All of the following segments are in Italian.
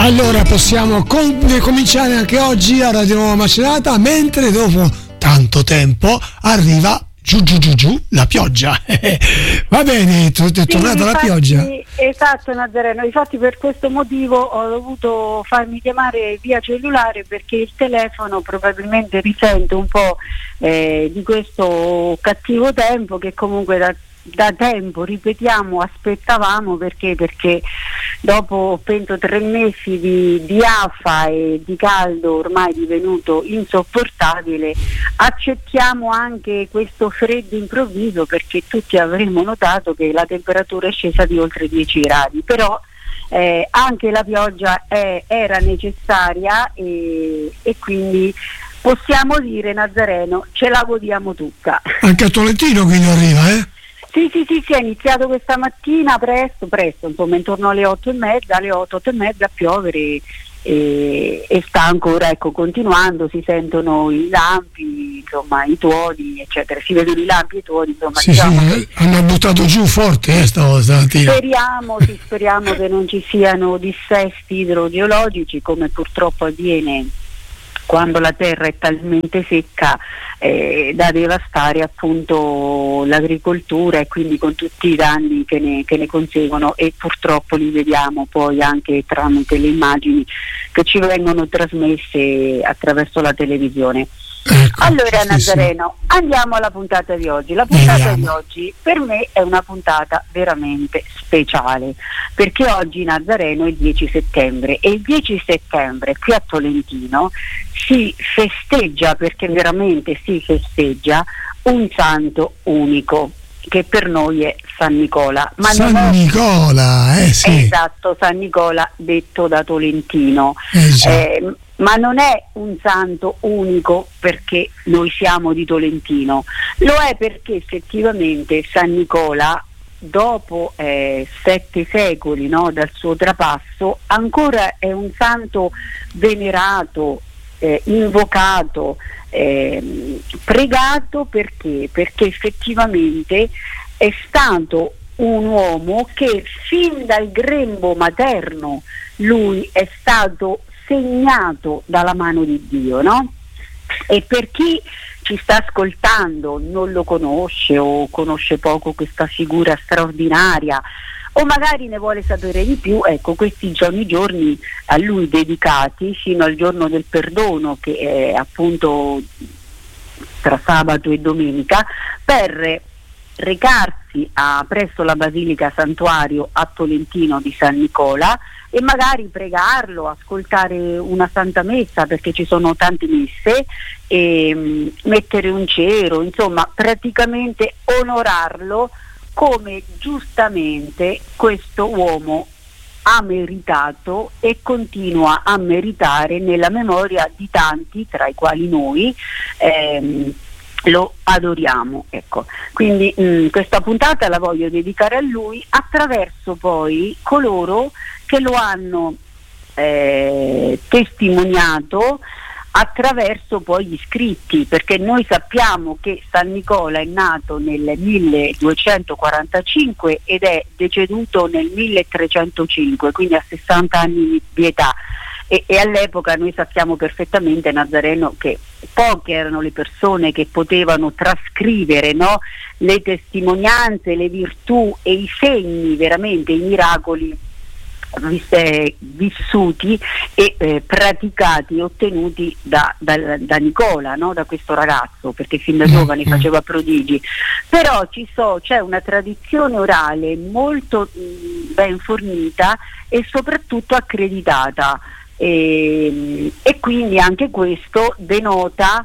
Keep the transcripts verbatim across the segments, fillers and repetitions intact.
Allora possiamo com- cominciare anche oggi a Radio Nuova Macerata, mentre dopo tanto tempo arriva giù giù giù giù la pioggia. Va bene, è tornata sì, la infatti, pioggia. Esatto Nazareno, infatti per questo motivo ho dovuto farmi chiamare via cellulare, perché il telefono probabilmente risente un po' eh, di questo cattivo tempo che comunque da da tempo, ripetiamo, aspettavamo, perché perché dopo penso tre mesi di, di afa e di caldo ormai divenuto insopportabile, accettiamo anche questo freddo improvviso, perché tutti avremmo notato che la temperatura è scesa di oltre dieci gradi, però eh, anche la pioggia è, era necessaria e, e quindi possiamo dire, Nazareno, ce la godiamo tutta. Anche a Tolentino quindi arriva, eh? Sì, sì, sì, sì, è iniziato questa mattina presto, presto, insomma intorno alle otto e mezza, alle otto, otto e mezza a piovere e, e sta ancora, ecco, continuando, si sentono i lampi, insomma i tuoni, eccetera, si vedono i lampi e i tuoni, insomma. Sì, diciamo, sì, hanno buttato giù forte eh, stamattina. Speriamo, sì, speriamo che non ci siano dissesti idrogeologici, come purtroppo avviene quando la terra è talmente secca eh, da devastare appunto l'agricoltura, e quindi con tutti i danni che ne, che ne conseguono, e purtroppo li vediamo poi anche tramite le immagini che ci vengono trasmesse attraverso la televisione. Ecco, allora sì, Nazareno, sì. Andiamo alla puntata di oggi. La puntata Andiamo. di oggi per me è una puntata veramente speciale, perché oggi, Nazareno, è il dieci settembre e il dieci settembre qui a Tolentino si festeggia, perché veramente si festeggia, un santo unico, che per noi è San Nicola. Ma San non è... Nicola, eh sì. Esatto, San Nicola detto da Tolentino. Eh, già. Eh, ma non è un santo unico perché noi siamo di Tolentino, lo è perché effettivamente San Nicola, dopo eh, sette secoli, no, dal suo trapasso, ancora è un santo venerato, eh, invocato, eh, pregato. Perché? Perché effettivamente è stato un uomo che fin dal grembo materno lui è stato segnato dalla mano di Dio, no? E per chi ci sta ascoltando non lo conosce o conosce poco questa figura straordinaria, o magari ne vuole sapere di più, ecco, questi sono i giorni a lui dedicati fino al giorno del perdono, che è appunto tra sabato e domenica, per recarsi a, presso la Basilica Santuario a Tolentino di San Nicola e magari pregarlo, ascoltare una Santa Messa, perché ci sono tante messe, e mh, mettere un cero, insomma praticamente onorarlo come giustamente questo uomo ha meritato e continua a meritare nella memoria di tanti, tra i quali noi ehm, lo adoriamo, ecco. Quindi mh, questa puntata la voglio dedicare a lui, attraverso poi coloro che lo hanno eh, testimoniato, attraverso poi gli scritti, perché noi sappiamo che San Nicola è nato nel milleduecentoquarantacinque ed è deceduto nel milletrecentocinque, quindi a sessanta anni di età. E, e all'epoca noi sappiamo perfettamente, Nazareno, che poche erano le persone che potevano trascrivere, no, le testimonianze, le virtù e i segni, veramente i miracoli eh, vissuti e eh, praticati, ottenuti da, da, da Nicola, no, da questo ragazzo, perché fin da giovane faceva prodigi. Però ci so, c'è una tradizione orale molto mh, ben fornita e soprattutto accreditata. E, e quindi anche questo denota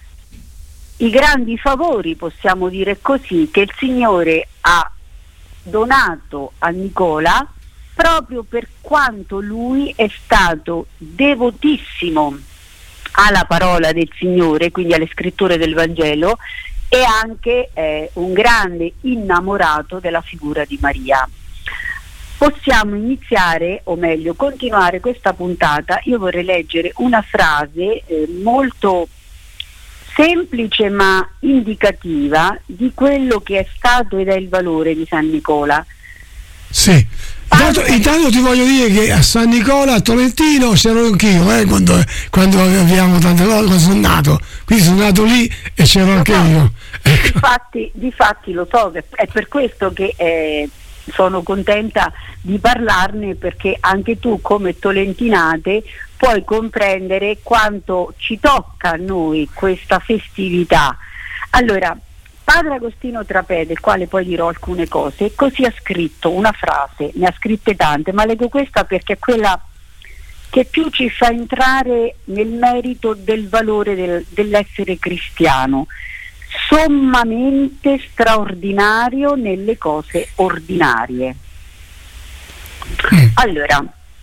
i grandi favori, possiamo dire così, che il Signore ha donato a Nicola, proprio per quanto lui è stato devotissimo alla parola del Signore, quindi alle scritture del Vangelo, e anche eh, un grande innamorato della figura di Maria. Possiamo iniziare, o meglio continuare questa puntata. Io vorrei leggere una frase eh, molto semplice ma indicativa di quello che è stato ed è il valore di San Nicola. Sì. Intanto, intanto ti voglio dire che a San Nicola, a Tolentino, c'ero anch'io eh, quando, quando avevamo tante cose, quando sono nato. Quindi sono nato lì e c'ero anche so, io. Ecco. Difatti, difatti lo so, è per questo che eh, sono contenta di parlarne, perché anche tu come tolentinate puoi comprendere quanto ci tocca a noi questa festività. Allora, Padre Agostino Trapè, del quale poi dirò alcune cose, così ha scritto una frase, ne ha scritte tante, ma leggo questa perché è quella che più ci fa entrare nel merito del valore del, dell'essere cristiano, sommamente straordinario nelle cose ordinarie. Mm. Allora,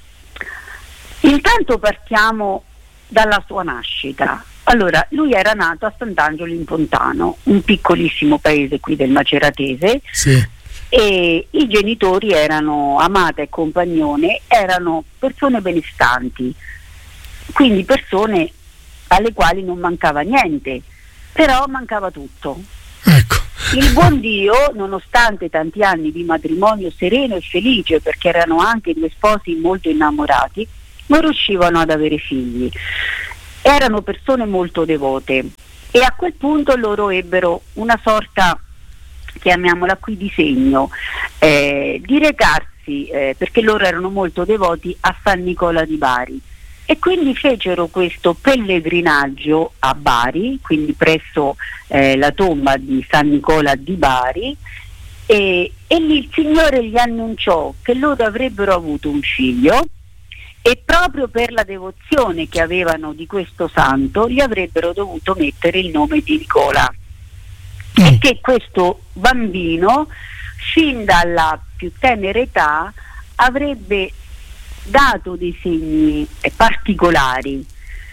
intanto partiamo dalla sua nascita. Allora, lui era nato a Sant'Angelo in Pontano, un piccolissimo paese qui del Maceratese, sì. E i genitori erano Amata e Compagnone, erano persone benestanti, quindi persone alle quali non mancava niente, però mancava tutto. Ecco. Il buon Dio, nonostante tanti anni di matrimonio sereno e felice, perché erano anche due sposi molto innamorati, non riuscivano ad avere figli. Erano persone molto devote e a quel punto loro ebbero una sorta, chiamiamola qui, di segno, eh, di recarsi, eh, perché loro erano molto devoti, a San Nicola di Bari, e quindi fecero questo pellegrinaggio a Bari, quindi presso eh, la tomba di San Nicola di Bari, e, e lì il Signore gli annunciò che loro avrebbero avuto un figlio, e proprio per la devozione che avevano di questo santo gli avrebbero dovuto mettere il nome di Nicola, mm. e che questo bambino fin dalla più tenera età avrebbe dato dei segni particolari.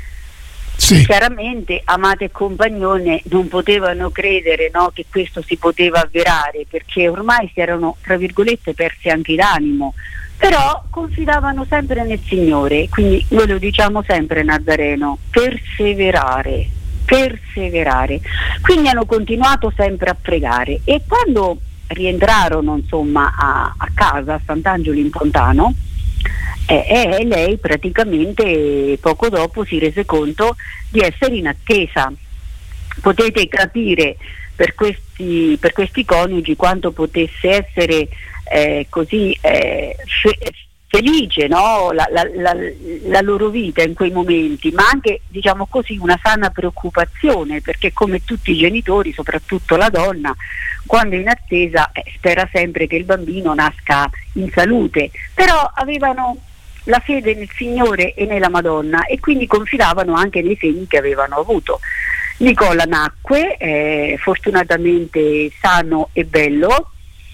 Sì. Chiaramente Amata e Compagnone non potevano credere, no, che questo si poteva avverare, perché ormai si erano, tra virgolette, persi anche d'animo, però confidavano sempre nel Signore. Quindi noi lo diciamo sempre, Nazareno: perseverare, perseverare. Quindi hanno continuato sempre a pregare, e quando rientrarono insomma a, a casa a Sant'Angelo in Pontano, eh, eh, lei praticamente poco dopo si rese conto di essere in attesa. Potete capire per questi, per questi coniugi quanto potesse essere Eh, così eh, fe- felice, no? la, la, la, la loro vita in quei momenti, ma anche, diciamo così, una sana preoccupazione, perché come tutti i genitori, soprattutto la donna, quando è in attesa eh, spera sempre che il bambino nasca in salute, però avevano la fede nel Signore e nella Madonna, e quindi confidavano anche nei segni che avevano avuto. Nicola nacque eh, fortunatamente sano e bello,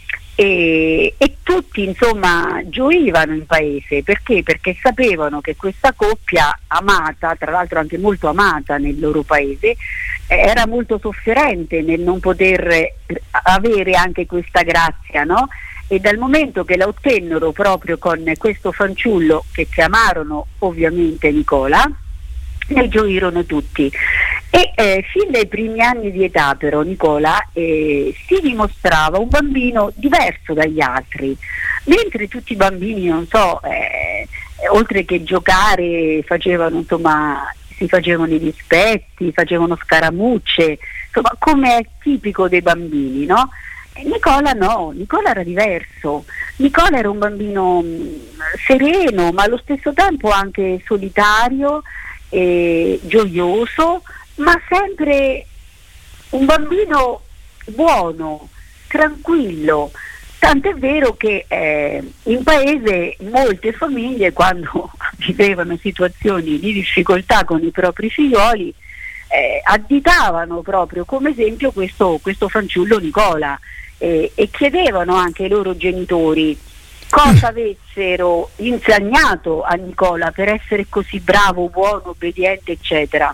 E, e tutti insomma gioivano in paese. Perché? Perché sapevano che questa coppia amata, tra l'altro anche molto amata nel loro paese, eh, era molto sofferente nel non poter avere anche questa grazia, no? E dal momento che la ottennero proprio con questo fanciullo, che chiamarono ovviamente Nicola, ne gioirono tutti. E eh, fin dai primi anni di età però Nicola eh, si dimostrava un bambino diverso dagli altri, mentre tutti i bambini, non so, eh, oltre che giocare facevano, insomma, si facevano i dispetti, facevano scaramucce, insomma, come è tipico dei bambini, no? E Nicola no, Nicola era diverso. Nicola era un bambino mh, sereno, ma allo stesso tempo anche solitario e gioioso, ma sempre un bambino buono, tranquillo. Tant'è vero che eh, in paese molte famiglie, quando vivevano situazioni di difficoltà con i propri figlioli, eh, additavano proprio come esempio questo, questo fanciullo Nicola, eh, e chiedevano anche ai loro genitori cosa avessero insegnato a Nicola per essere così bravo, buono, obbediente, eccetera.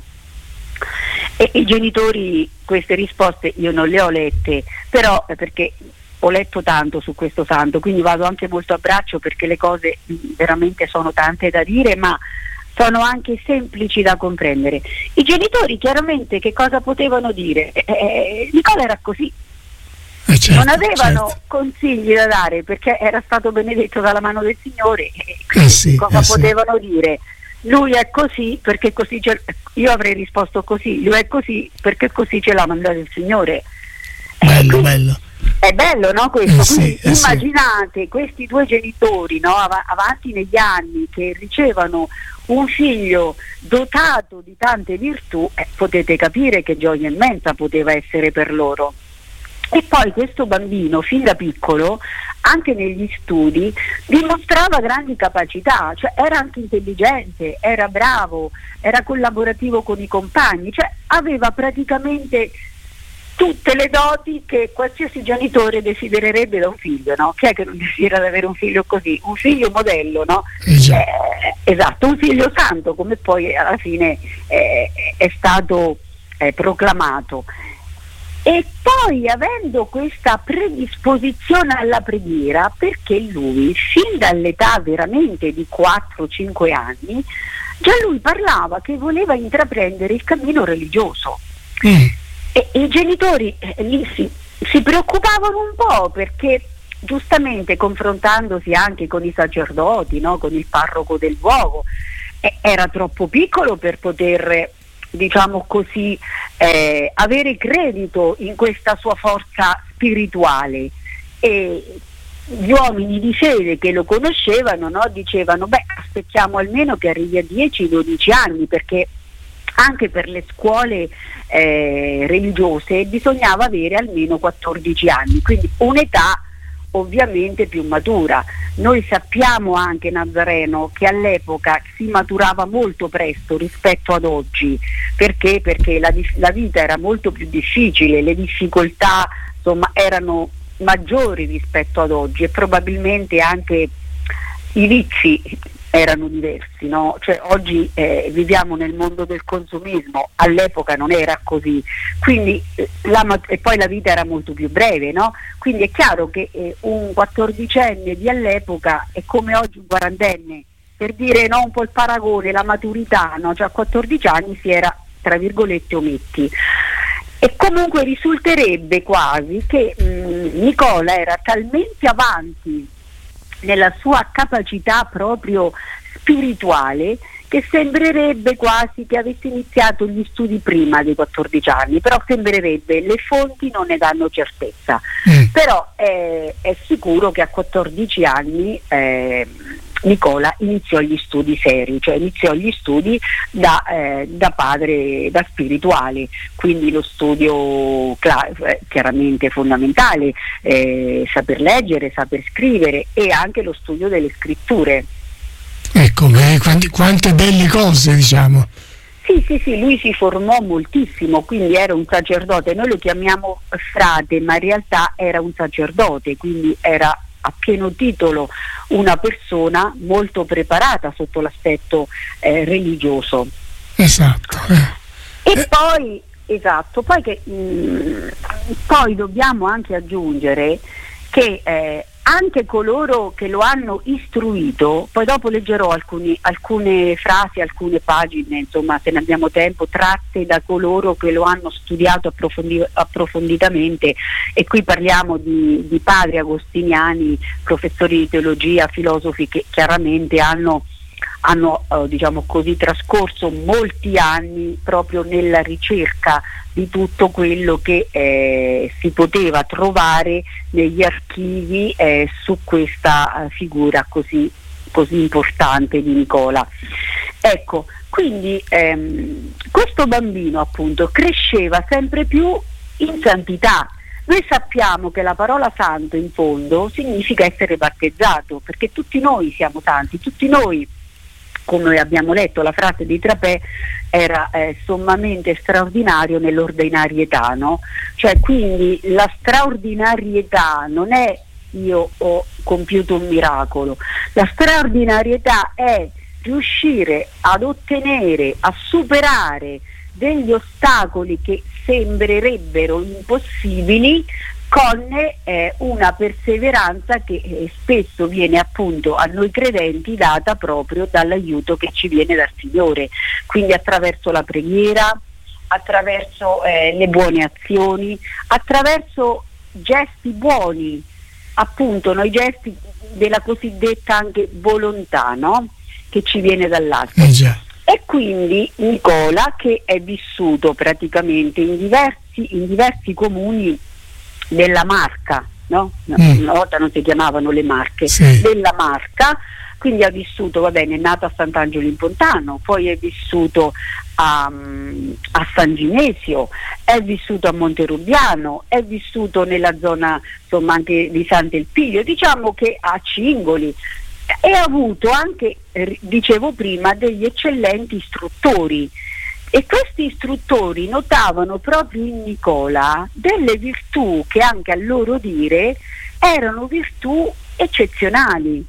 E i genitori queste risposte io non le ho lette, però eh, perché ho letto tanto su questo santo, quindi vado anche molto a braccio, perché le cose mh, veramente sono tante da dire, ma sono anche semplici da comprendere. I genitori chiaramente che cosa potevano dire? Eh, Nicola era così. Eh certo. certo, non avevano certo. consigli da dare perché era stato benedetto dalla mano del Signore. Eh sì, cosa eh sì. potevano dire? Lui è così perché così ce... io avrei risposto così, lui è così perché così ce l'ha mandato il Signore. Bello, eh, bello. È bello, no, questo? Eh sì, Quindi eh sì. immaginate questi due genitori, no, av- avanti negli anni, che ricevono un figlio dotato di tante virtù, eh, potete capire che gioia immensa poteva essere per loro. E poi questo bambino, fin da piccolo, anche negli studi, dimostrava grandi capacità, cioè era anche intelligente, era bravo, era collaborativo con i compagni, cioè aveva praticamente tutte le doti che qualsiasi genitore desidererebbe da un figlio, no? Chi è che non desidera di avere un figlio così? Un figlio modello, no? Eh, eh, esatto, un figlio santo, come poi alla fine eh, è stato eh, proclamato. E poi, avendo questa predisposizione alla preghiera, perché lui fin dall'età veramente di quattro cinque anni già lui parlava che voleva intraprendere il cammino religioso. mm. E, e i genitori eh, lì si, si preoccupavano un po', perché giustamente, confrontandosi anche con i sacerdoti, no, con il parroco del luogo, eh, era troppo piccolo per poter, diciamo così, eh, avere credito in questa sua forza spirituale. E gli uomini di fede che lo conoscevano, no, dicevano: beh, aspettiamo almeno che arrivi a dieci dodici anni, perché anche per le scuole eh, religiose bisognava avere almeno quattordici anni, quindi un'età ovviamente più matura. Noi sappiamo anche, Nazareno, che all'epoca si maturava molto presto rispetto ad oggi. Perché? Perché la, la vita era molto più difficile, le difficoltà insomma erano maggiori rispetto ad oggi, e probabilmente anche i vizi erano diversi, no? Cioè oggi eh, viviamo nel mondo del consumismo, all'epoca non era così, quindi eh, la, e poi la vita era molto più breve, no? Quindi è chiaro che eh, un quattordicenne di all'epoca è come oggi un quarantenne, per dire, no, un po' il paragone, la maturità, no? Cioè a quattordici anni si era, tra virgolette, ometti. E comunque risulterebbe quasi che mh, Nicola era talmente avanti nella sua capacità proprio spirituale che sembrerebbe quasi che avesse iniziato gli studi prima dei quattordici anni, però sembrerebbe, le fonti non ne danno certezza, mm. però eh, è sicuro che a quattordici anni eh, Nicola iniziò gli studi seri, cioè iniziò gli studi da, eh, da padre, da spirituale, quindi lo studio cla- chiaramente fondamentale, eh, saper leggere, saper scrivere, e anche lo studio delle scritture. Ecco, beh, quanti, quante belle cose, diciamo. Sì, sì, sì, lui si formò moltissimo, quindi era un sacerdote, noi lo chiamiamo frate, ma in realtà era un sacerdote, quindi era a pieno titolo una persona molto preparata sotto l'aspetto eh, religioso. Esatto. Eh. E poi, esatto, poi che mh, poi dobbiamo anche aggiungere che eh, anche coloro che lo hanno istruito, poi dopo leggerò alcuni, alcune frasi, alcune pagine, insomma, se ne abbiamo tempo, tratte da coloro che lo hanno studiato approfondi- approfonditamente, e qui parliamo di, di padri agostiniani, professori di teologia, filosofi che chiaramente hanno hanno eh, diciamo così trascorso molti anni proprio nella ricerca di tutto quello che eh, si poteva trovare negli archivi eh, su questa eh, figura così, così importante di Nicola. Ecco, quindi ehm, questo bambino appunto cresceva sempre più in santità. Noi sappiamo che la parola santo in fondo significa essere battezzato, perché tutti noi siamo santi, tutti noi, come abbiamo letto, la frase di Trapè era eh, sommamente straordinario nell'ordinarietà, no? Cioè, quindi la straordinarietà non è io ho compiuto un miracolo, la straordinarietà è riuscire ad ottenere, a superare degli ostacoli che sembrerebbero impossibili con eh, una perseveranza che eh, spesso viene appunto a noi credenti data proprio dall'aiuto che ci viene dal Signore, quindi attraverso la preghiera, attraverso eh, le buone azioni, attraverso gesti buoni, appunto noi gesti della cosiddetta anche volontà, no? Che ci viene dall'alto. Eh già. E quindi Nicola, che è vissuto praticamente in diversi, in diversi comuni della Marca, no? Mm. Una volta non si chiamavano le Marche, sì. Della Marca, quindi ha vissuto, va bene, è nato a Sant'Angelo in Pontano, poi è vissuto a, a San Ginesio, è vissuto a Monterubiano, è vissuto nella zona insomma anche di Sant'Elpidio, diciamo che a Cingoli, e ha avuto anche, dicevo prima, degli eccellenti istruttori, e questi istruttori notavano proprio in Nicola delle virtù che anche a loro dire erano virtù eccezionali.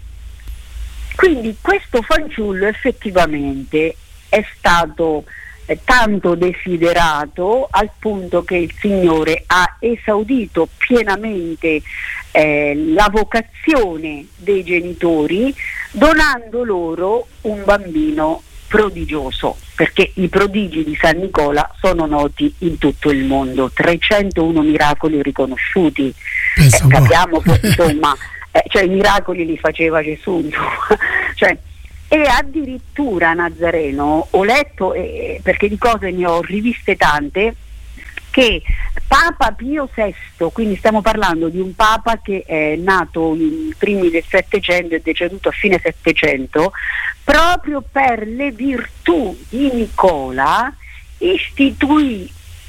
Quindi questo fanciullo effettivamente è stato eh, tanto desiderato al punto che il Signore ha esaudito pienamente eh, la vocazione dei genitori, donando loro un bambino prodigioso, perché i prodigi di San Nicola sono noti in tutto il mondo, trecentouno miracoli riconosciuti. Eh, capiamo che insomma eh, cioè i miracoli li faceva Gesù, cioè, e addirittura Nazareno ho letto, eh, perché di cose ne ho riviste tante, che Papa Pio sesto, quindi stiamo parlando di un Papa che è nato in primi del Settecento e deceduto a fine Settecento, proprio per le virtù di Nicola istituì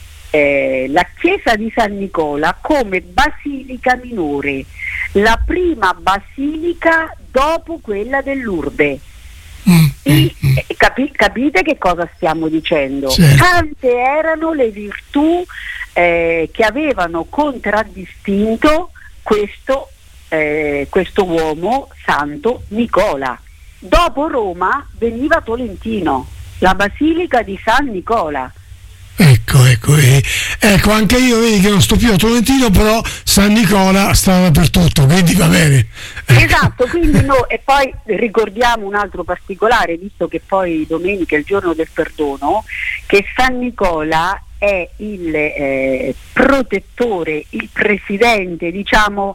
eh, la chiesa di San Nicola come basilica minore, la prima basilica dopo quella dell'Urbe. Mm, mm, mm. Capi, capite che cosa stiamo dicendo? Certo. Tante erano le virtù eh, che avevano contraddistinto questo, eh, questo uomo santo Nicola. Dopo Roma veniva Tolentino, la basilica di San Nicola. Ecco, ecco, eh, ecco, anche io vedi che non sto più a Tolentino, però San Nicola sta dappertutto, quindi va bene. Esatto, quindi no, e poi ricordiamo un altro particolare, visto che poi domenica è il giorno del perdono, che San Nicola è il eh, protettore, il presidente, diciamo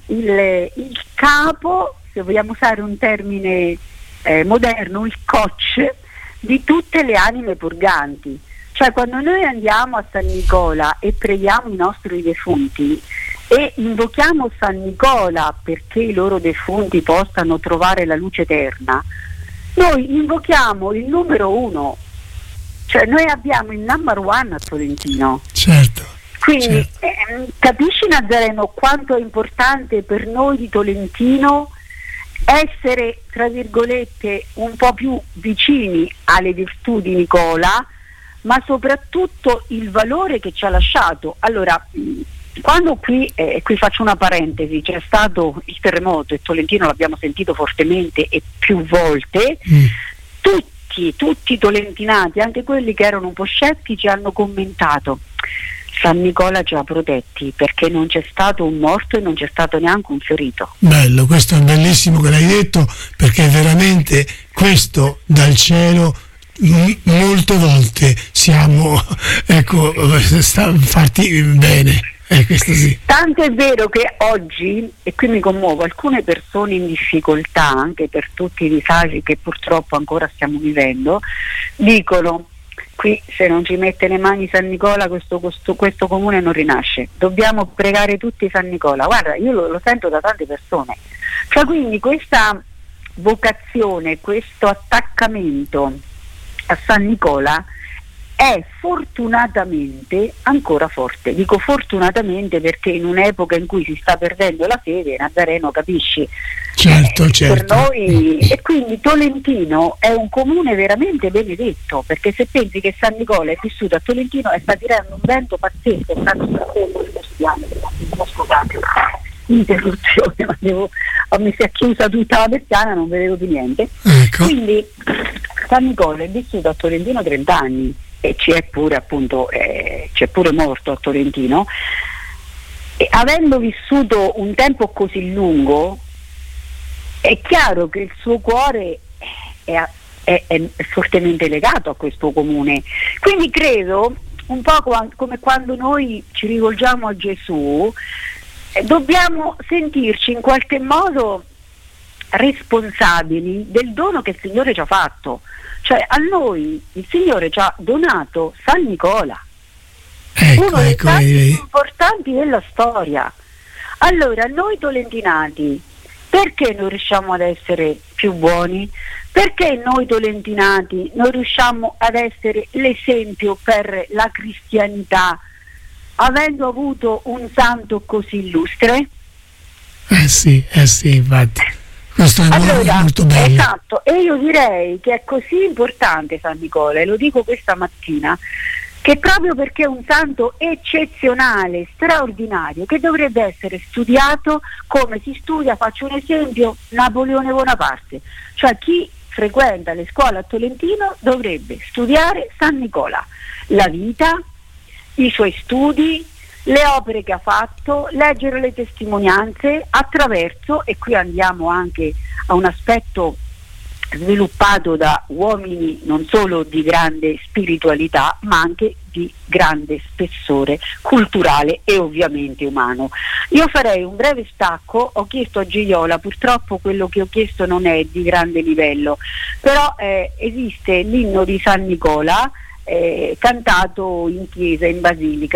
il, il capo, se vogliamo usare un termine eh, moderno, il coach di tutte le anime purganti. Cioè quando noi andiamo a San Nicola e preghiamo i nostri defunti e invochiamo San Nicola perché i loro defunti possano trovare la luce eterna, noi invochiamo il numero uno, cioè noi abbiamo il number one a Tolentino. Certo. Quindi certo. Eh, capisci Nazareno quanto è importante per noi di Tolentino essere, tra virgolette, un po' più vicini alle virtù di Nicola, ma soprattutto il valore che ci ha lasciato. Allora, quando qui, eh, qui faccio una parentesi, c'è stato il terremoto e Tolentino l'abbiamo sentito fortemente e più volte, mm. tutti, tutti i tolentinati, anche quelli che erano un po' scettici, hanno commentato: San Nicola ci ha protetti perché non c'è stato un morto e non c'è stato neanche un ferito. Bello, questo è bellissimo che l'hai detto, perché veramente questo dal cielo M- molte volte siamo ecco sta, farti bene, eh, questo sì. Tanto è vero che oggi, e qui mi commuovo, alcune persone in difficoltà anche per tutti i disagi che purtroppo ancora stiamo vivendo dicono: qui se non ci mette le mani San Nicola questo, questo, questo comune non rinasce, dobbiamo pregare tutti San Nicola. Guarda, io lo, lo sento da tante persone, cioè quindi questa vocazione, questo attaccamento a San Nicola è fortunatamente ancora forte. Dico fortunatamente perché in un'epoca in cui si sta perdendo la fede, Nazareno, capisci? Certo, eh, certo. Per noi, e quindi Tolentino è un comune veramente benedetto, perché se pensi che San Nicola è vissuto a Tolentino e sta tirando un vento pazzesco, scusate, interruzione, ma devo, mi si è chiusa tutta la persiana, non vedevo più niente. Ecco. Quindi San Nicola è vissuto a Tolentino trenta anni e ci è pure appunto eh, ci è pure morto a Tolentino, e avendo vissuto un tempo così lungo è chiaro che il suo cuore è, è, è fortemente legato a questo comune. Quindi credo un po' come quando noi ci rivolgiamo a Gesù, eh, dobbiamo sentirci in qualche modo responsabili del dono che il Signore ci ha fatto. Cioè, a noi il Signore ci ha donato San Nicola, ecco, uno dei ecco, tanti vedi. più importanti della storia. Allora, noi tolentinati, perché non riusciamo ad essere più buoni? Perché noi tolentinati non riusciamo ad essere l'esempio per la cristianità, avendo avuto un santo così illustre? Eh sì, eh sì, infatti. Questo è Allora, molto bello. esatto, e io direi che è così importante San Nicola, e lo dico questa mattina, che proprio perché è un santo eccezionale, straordinario, che dovrebbe essere studiato come si studia, faccio un esempio, Napoleone Bonaparte. Cioè, chi frequenta le scuole a Tolentino dovrebbe studiare San Nicola, la vita, i suoi studi, le opere che ha fatto, leggere le testimonianze attraverso, e qui andiamo anche a un aspetto sviluppato da uomini non solo di grande spiritualità, ma anche di grande spessore culturale e ovviamente umano. Io farei un breve stacco, ho chiesto a Gioiola, purtroppo quello che ho chiesto non è di grande livello, però eh, esiste l'inno di San Nicola eh, cantato in chiesa, in basilica.